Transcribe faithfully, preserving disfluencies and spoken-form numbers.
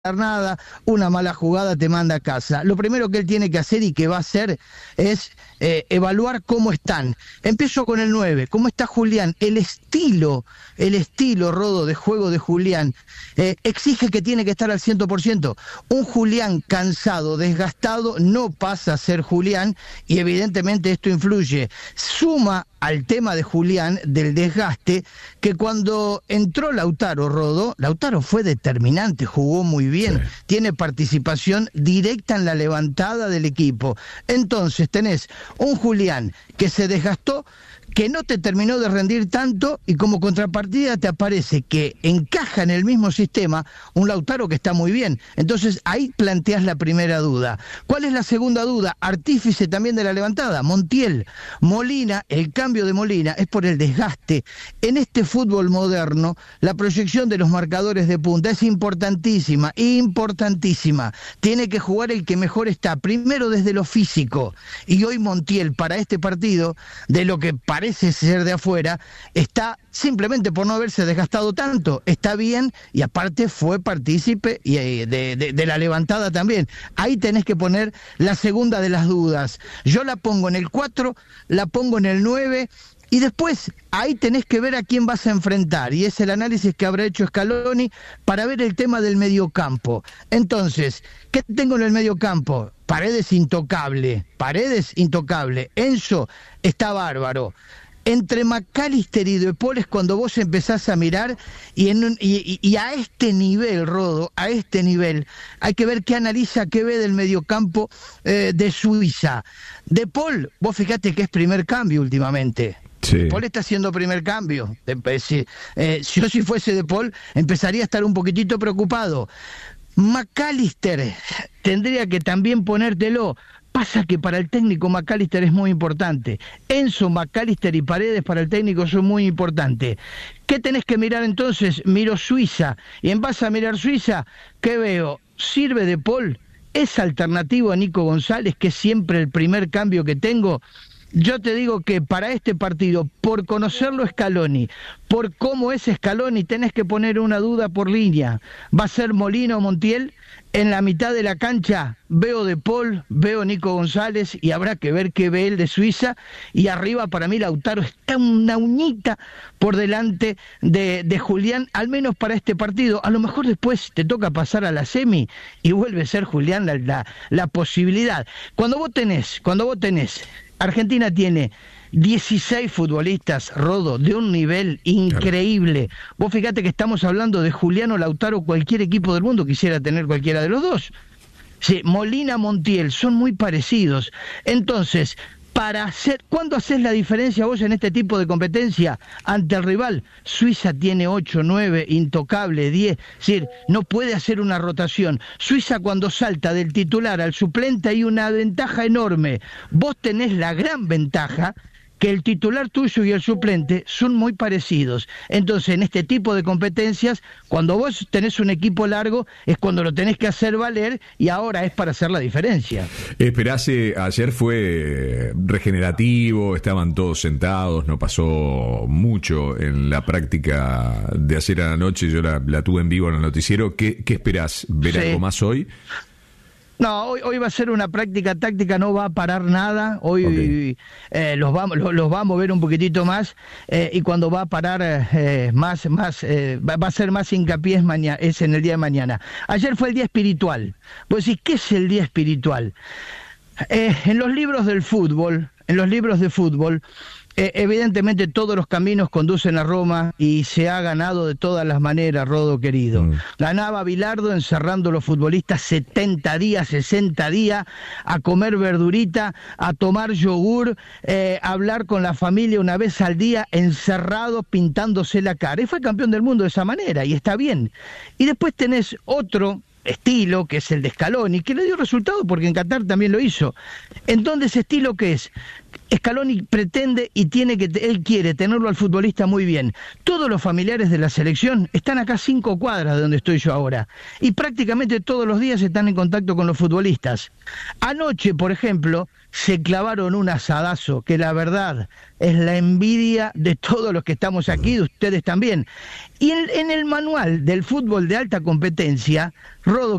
nada, una mala jugada te manda a casa. Lo primero que él tiene que hacer y que va a hacer es eh, evaluar cómo están. Empiezo con el nueve, cómo está Julián. El estilo, el estilo, Rodo, de juego de Julián eh, exige que tiene que estar al cien por ciento. Un Julián cansado, desgastado, no pasa a ser Julián y evidentemente esto influye. Suma al tema de Julián, del desgaste, que cuando entró Lautaro, Rodo, Lautaro fue determinante, jugó muy bien, sí. Tiene participación directa en la levantada del equipo. Entonces tenés un Julián que se desgastó, que no te terminó de rendir tanto, y como contrapartida te aparece que encaja en el mismo sistema un Lautaro que está muy bien. Entonces ahí planteás la primera duda. ¿Cuál es la segunda duda? Artífice también de la levantada, Montiel. Molina, el cambio de Molina es por el desgaste. En este fútbol moderno, la proyección de los marcadores de punta es importantísima, importantísima. Tiene que jugar el que mejor está, primero desde lo físico. Y hoy Montiel, para este partido, de lo que parece parece ser de afuera, está simplemente por no haberse desgastado tanto, está bien y aparte fue partícipe y, eh, de, de, de la levantada también. Ahí tenés que poner la segunda de las dudas. Yo la pongo en el cuatro, la pongo en el nueve y después ahí tenés que ver a quién vas a enfrentar, y es el análisis que habrá hecho Scaloni para ver el tema del mediocampo. Entonces, ¿qué tengo en el mediocampo? Paredes intocable, Paredes intocable, Enzo está bárbaro. Entre McAllister y De Paul es cuando vos empezás a mirar y, en un, y, y, y a este nivel, Rodo, a este nivel, hay que ver qué analiza, qué ve del mediocampo eh, de Suiza. De Paul, vos fijate que es primer cambio últimamente. Sí. De Paul está haciendo primer cambio. Si, eh, si yo si fuese De Paul, empezaría a estar un poquitito preocupado. McAllister, tendría que también ponértelo. Pasa que para el técnico McAllister es muy importante. Enzo, McAllister y Paredes para el técnico son muy importantes. ¿Qué tenés que mirar entonces? Miro Suiza. Y en base a mirar Suiza, ¿qué veo? ¿Sirve De Paul? ¿Es alternativo a Nico González, que es siempre el primer cambio que tengo? Yo te digo que para este partido, por conocerlo Scaloni, por cómo es Scaloni, tenés que poner una duda por línea. ¿Va a ser Molina o Montiel? En la mitad de la cancha veo De Paul, veo Nico González y habrá que ver qué ve él de Suiza. Y arriba para mí Lautaro está una uñita por delante de, de Julián, al menos para este partido. A lo mejor después te toca pasar a la semi y vuelve a ser Julián la, la, la posibilidad. Cuando vos tenés, cuando vos tenés, Argentina tiene dieciséis futbolistas, Rodo, de un nivel increíble. Claro. Vos fíjate que estamos hablando de Julián o Lautaro, cualquier equipo del mundo quisiera tener cualquiera de los dos. Sí, Molina, Montiel, son muy parecidos. Entonces, para hacer, ¿cuándo haces la diferencia vos en este tipo de competencia ante el rival? Suiza tiene ocho, nueve, intocable, diez, es decir, no puede hacer una rotación. Suiza cuando salta del titular al suplente hay una ventaja enorme. Vos tenés la gran ventaja que el titular tuyo y el suplente son muy parecidos. Entonces, en este tipo de competencias, cuando vos tenés un equipo largo, es cuando lo tenés que hacer valer, y ahora es para hacer la diferencia. Esperase, ayer fue regenerativo, estaban todos sentados, no pasó mucho en la práctica de ayer a la noche, yo la, la tuve en vivo en el noticiero. ¿Qué, qué esperás? ¿Ver sí. algo más hoy? No, hoy, hoy va a ser una práctica táctica, no va a parar nada, hoy okay. eh, los, va, los, los va a mover un poquitito más, eh, y cuando va a parar eh, más, más eh, va, va a ser más hincapié es, mañana, es en el día de mañana. Ayer fue el día espiritual. Vos decís, ¿qué es el día espiritual? Eh, en los libros del fútbol, en los libros de fútbol, Eh, evidentemente todos los caminos conducen a Roma y se ha ganado de todas las maneras, Rodo querido. Mm. Ganaba Bilardo encerrando a los futbolistas setenta días, sesenta días, a comer verdurita, a tomar yogur, eh, a hablar con la familia una vez al día, encerrado, pintándose la cara. Y fue campeón del mundo de esa manera, y está bien. Y después tenés otro estilo, que es el de Scaloni, que le dio resultado porque en Qatar también lo hizo. Entonces, ¿ese estilo qué es? Scaloni pretende y tiene que, él quiere tenerlo al futbolista muy bien. Todos los familiares de la selección están acá a cinco cuadras de donde estoy yo ahora. Y prácticamente todos los días están en contacto con los futbolistas. Anoche, por ejemplo, se clavaron un asadazo, que la verdad es la envidia de todos los que estamos aquí, de ustedes también. Y en, en el manual del fútbol de alta competencia, Rodo,